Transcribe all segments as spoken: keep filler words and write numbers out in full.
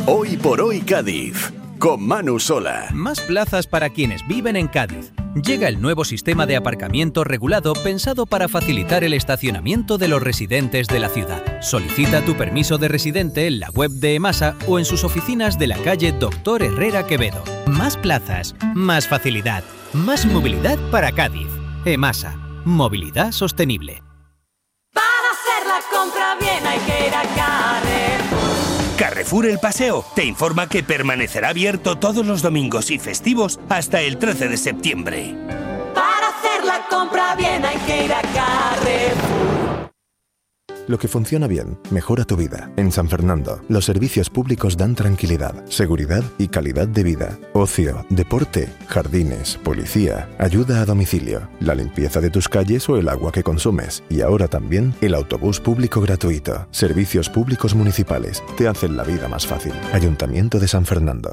Hoy por hoy Cádiz, con Manu Sola. Más plazas para quienes viven en Cádiz. Llega el nuevo sistema de aparcamiento regulado pensado para facilitar el estacionamiento de los residentes de la ciudad. Solicita tu permiso de residente en la web de EMASA o en sus oficinas de la calle Doctor Herrera Quevedo. Más plazas, más facilidad, más movilidad para Cádiz. EMASA, movilidad sostenible. Para hacer la compra bien hay que ir a Carrefour. Carrefour El Paseo te informa que permanecerá abierto todos los domingos y festivos hasta el trece de septiembre. Para hacer la compra bien hay que ir a Carrefour. Lo que funciona bien, mejora tu vida. En San Fernando, los servicios públicos dan tranquilidad, seguridad y calidad de vida. Ocio, deporte, jardines, policía, ayuda a domicilio, la limpieza de tus calles o el agua que consumes. Y ahora también el autobús público gratuito. Servicios públicos municipales te hacen la vida más fácil. Ayuntamiento de San Fernando.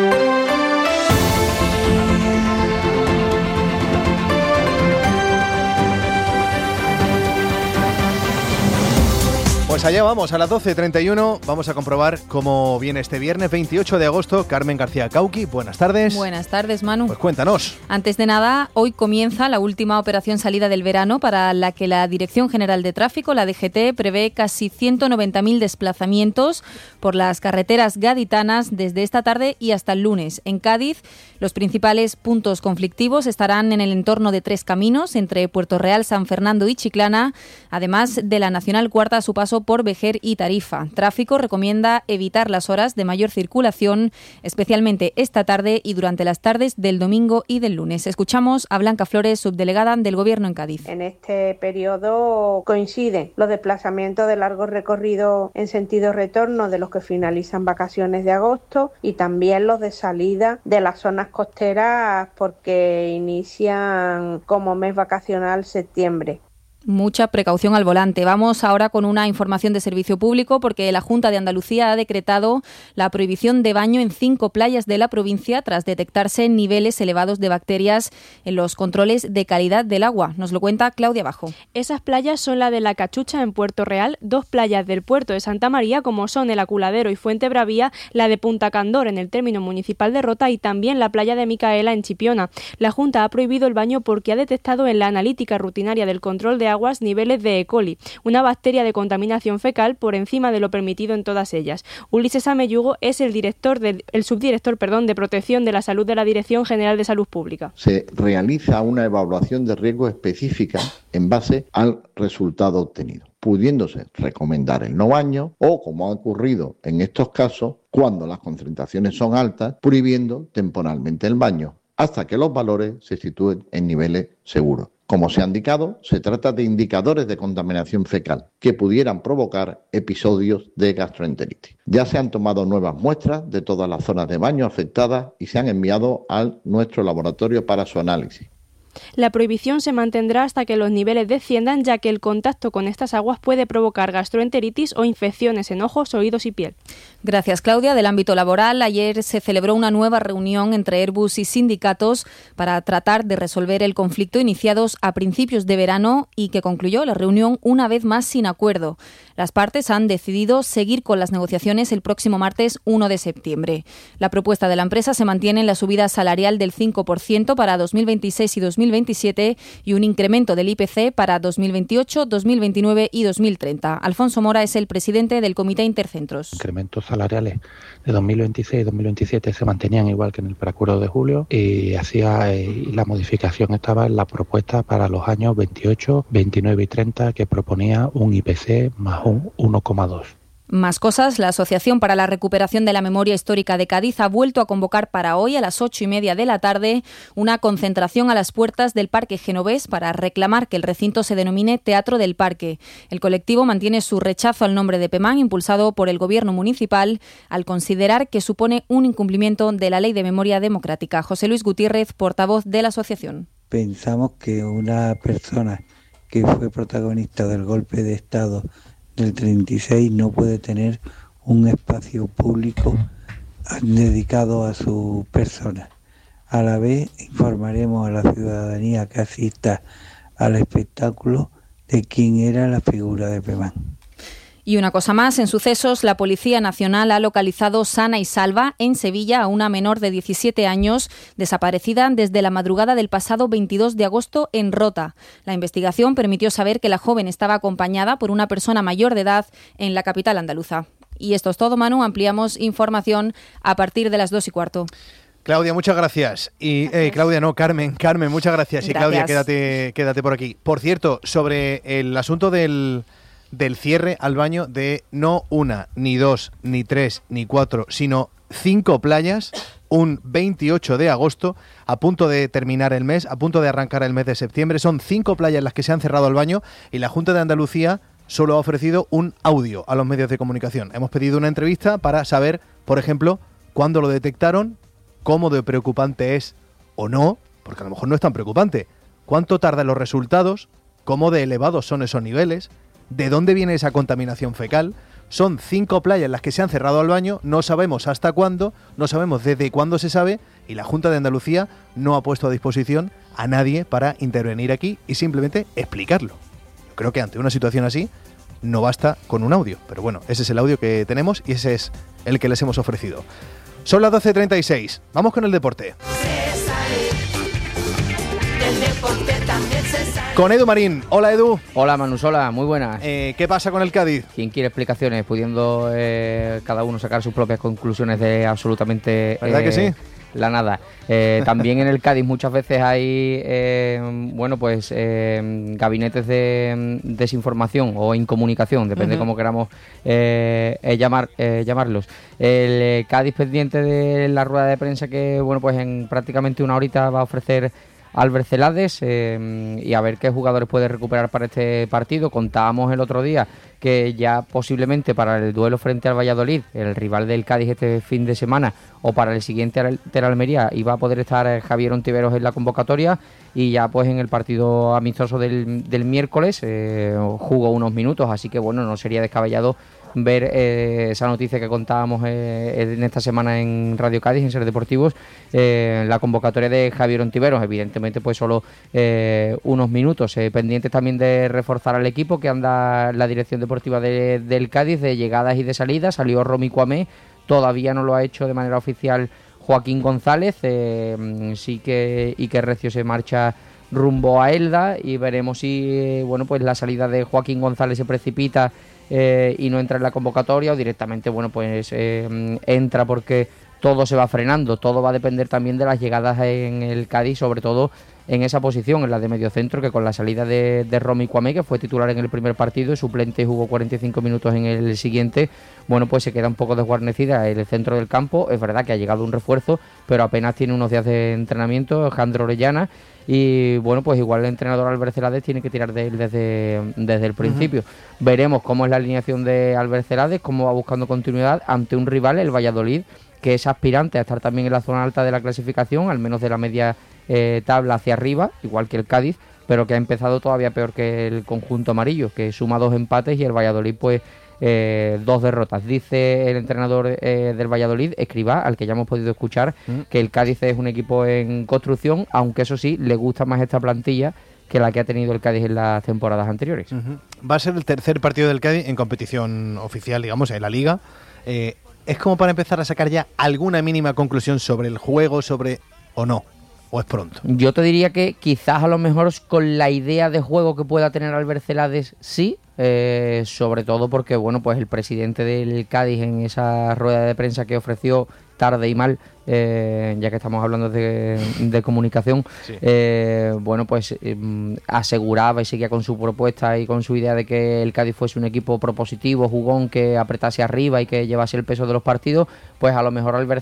Pues allá vamos, a las doce treinta y uno vamos a comprobar cómo viene este viernes veintiocho de agosto. Carmen García Cauqui, buenas tardes. Buenas tardes, Manu. Pues cuéntanos. Antes de nada, hoy comienza la última operación salida del verano para la que la Dirección General de Tráfico, la D G T, prevé casi ciento noventa mil desplazamientos por las carreteras gaditanas desde esta tarde y hasta el lunes. En Cádiz, los principales puntos conflictivos estarán en el entorno de Tres Caminos, entre Puerto Real, San Fernando y Chiclana, además de la Nacional Cuarta a su paso por Vejer y Tarifa. Tráfico recomienda evitar las horas de mayor circulación, especialmente esta tarde y durante las tardes del domingo y del lunes. Escuchamos a Blanca Flores, subdelegada del Gobierno en Cádiz. En este periodo coinciden los desplazamientos de largo recorrido en sentido retorno de los que finalizan vacaciones de agosto y también los de salida de las zonas costeras porque inician como mes vacacional septiembre. Mucha precaución al volante. Vamos ahora con una información de servicio público porque la Junta de Andalucía ha decretado la prohibición de baño en cinco playas de la provincia tras detectarse niveles elevados de bacterias en los controles de calidad del agua. Nos lo cuenta Claudia Bajo. Esas playas son la de La Cachucha en Puerto Real, dos playas del puerto de Santa María como son el Aculadero y Fuente Bravía, la de Punta Candor en el término municipal de Rota y también la playa de Micaela en Chipiona. La Junta ha prohibido el baño porque ha detectado en la analítica rutinaria del control de agua aguas niveles de E. coli, una bacteria de contaminación fecal por encima de lo permitido en todas ellas. Ulises Ameyugo es el director del, el subdirector perdón, de Protección de la Salud de la Dirección General de Salud Pública. Se realiza una evaluación de riesgo específica en base al resultado obtenido, pudiéndose recomendar el no baño o, como ha ocurrido en estos casos, cuando las concentraciones son altas, prohibiendo temporalmente el baño, hasta que los valores se sitúen en niveles seguros. Como se ha indicado, se trata de indicadores de contaminación fecal que pudieran provocar episodios de gastroenteritis. Ya se han tomado nuevas muestras de todas las zonas de baño afectadas y se han enviado a nuestro laboratorio para su análisis. La prohibición se mantendrá hasta que los niveles desciendan, ya que el contacto con estas aguas puede provocar gastroenteritis o infecciones en ojos, oídos y piel. Gracias, Claudia. Del ámbito laboral, ayer se celebró una nueva reunión entre Airbus y sindicatos para tratar de resolver el conflicto iniciados a principios de verano y que concluyó la reunión una vez más sin acuerdo. Las partes han decidido seguir con las negociaciones el próximo martes uno de septiembre. La propuesta de la empresa se mantiene en la subida salarial del cinco por ciento para dos mil veintiséis y dos mil veintisiete y un incremento del I P C para dos mil veintiocho, dos mil veintinueve y dos mil treinta. Alfonso Mora es el presidente del Comité Intercentros. Incrementos salariales de dos mil veintiséis y dos mil veintisiete se mantenían igual que en el preacuerdo de julio y hacía y la modificación estaba en la propuesta para los años veintiocho, veintinueve y treinta, que proponía un I P C más un uno coma dos. Más cosas. La Asociación para la Recuperación de la Memoria Histórica de Cádiz ha vuelto a convocar para hoy a las ocho y media de la tarde una concentración a las puertas del Parque Genovés para reclamar que el recinto se denomine Teatro del Parque. El colectivo mantiene su rechazo al nombre de PEMAN, impulsado por el Gobierno municipal, al considerar que supone un incumplimiento de la Ley de Memoria Democrática. José Luis Gutiérrez, portavoz de la asociación. Pensamos que una persona que fue protagonista del golpe de Estado del treinta y seis no puede tener un espacio público dedicado a su persona. A la vez informaremos a la ciudadanía que asista al espectáculo de quién era la figura de PEMAN. Y una cosa más, en sucesos, la Policía Nacional ha localizado sana y salva en Sevilla a una menor de diecisiete años desaparecida desde la madrugada del pasado veintidós de agosto en Rota. La investigación permitió saber que la joven estaba acompañada por una persona mayor de edad en la capital andaluza. Y esto es todo, Manu. Ampliamos información a partir de las dos y cuarto. Claudia, muchas gracias. Y eh, Claudia, no, Carmen, Carmen, muchas gracias. gracias. Y Claudia, quédate, quédate por aquí. Por cierto, sobre el asunto del... del cierre al baño de no una, ni dos, ni tres, ni cuatro, sino cinco playas, un veintiocho de agosto, a punto de terminar el mes, a punto de arrancar el mes de septiembre. Son cinco playas las que se han cerrado al baño y la Junta de Andalucía solo ha ofrecido un audio a los medios de comunicación. Hemos pedido una entrevista para saber, por ejemplo, cuándo lo detectaron, cómo de preocupante es o no, porque a lo mejor no es tan preocupante, cuánto tardan los resultados, cómo de elevados son esos niveles, ¿de dónde viene esa contaminación fecal? Son cinco playas las que se han cerrado al baño, no sabemos hasta cuándo, no sabemos desde cuándo se sabe, y la Junta de Andalucía no ha puesto a disposición a nadie para intervenir aquí y simplemente explicarlo. Yo creo que ante una situación así no basta con un audio, pero bueno, ese es el audio que tenemos y ese es el que les hemos ofrecido. Son las doce treinta y seis, vamos con el deporte. Con Edu Marín. Hola, Edu. Hola, Manusola, muy buenas. Eh, ¿Qué pasa con el Cádiz? ¿Quién quiere explicaciones? Pudiendo eh, cada uno sacar sus propias conclusiones de absolutamente... ¿Verdad eh, que sí? La nada. Eh, también en el Cádiz muchas veces hay, eh, bueno, pues eh, gabinetes de desinformación o incomunicación, depende uh-huh. cómo queramos eh, eh, llamar, eh, llamarlos. El eh, Cádiz pendiente de la rueda de prensa que, bueno, pues en prácticamente una horita va a ofrecer Albert Celades eh, y a ver qué jugadores puede recuperar para este partido. Contábamos el otro día que ya posiblemente para el duelo frente al Valladolid, el rival del Cádiz este fin de semana, o para el siguiente ante la Almería, iba a poder estar Javier Ontiveros en la convocatoria, y ya pues en el partido amistoso del, del miércoles eh, jugó unos minutos, así que bueno, no sería descabellado ver eh, esa noticia que contábamos eh, en esta semana en Radio Cádiz, en Ser Deportivos, eh, la convocatoria de Javier Ontiveros, evidentemente pues solo eh, unos minutos, eh, pendientes también de reforzar al equipo que anda la dirección deportiva de, del Cádiz, de llegadas y de salidas. Salió Romy Cuamé, todavía no lo ha hecho de manera oficial Joaquín González, eh, sí que Iker Recio se marcha rumbo a Elda, y veremos si eh, bueno pues la salida de Joaquín González se precipita Eh, y no entra en la convocatoria, o directamente bueno pues eh, entra porque todo se va frenando. Todo va a depender también de las llegadas en el Cádiz, sobre todo en esa posición, en la de mediocentro, que con la salida de, de Romy Cuamé, que fue titular en el primer partido y suplente, jugó cuarenta y cinco minutos en el siguiente, bueno pues se queda un poco desguarnecida el centro del campo. Es verdad que ha llegado un refuerzo, pero apenas tiene unos días de entrenamiento, Alejandro Orellana, y bueno, pues igual el entrenador Albert Celades tiene que tirar de él desde, desde el principio. Uh-huh. Veremos cómo es la alineación de Albert Celades, cómo va buscando continuidad ante un rival, el Valladolid, que es aspirante a estar también en la zona alta de la clasificación, al menos de la media eh, tabla hacia arriba, igual que el Cádiz, pero que ha empezado todavía peor que el conjunto amarillo, que suma dos empates, y el Valladolid pues Eh, dos derrotas. Dice el entrenador eh, del Valladolid, Escribá, al que ya hemos podido escuchar, mm. que el Cádiz es un equipo en construcción, aunque eso sí, le gusta más esta plantilla que la que ha tenido el Cádiz en las temporadas anteriores. Uh-huh. Va a ser el tercer partido del Cádiz en competición oficial, digamos, en la Liga. Eh, ¿Es como para empezar a sacar ya alguna mínima conclusión sobre el juego, sobre o no? ¿O es pronto? Yo te diría que quizás a lo mejor con la idea de juego que pueda tener Albert Celades, sí, eh, sobre todo porque bueno pues el presidente del Cádiz, en esa rueda de prensa que ofreció tarde y mal, eh, ya que estamos hablando de, de comunicación, sí. eh, bueno pues eh, aseguraba y seguía con su propuesta y con su idea de que el Cádiz fuese un equipo propositivo, jugón, que apretase arriba y que llevase el peso de los partidos. Pues a lo mejor Albert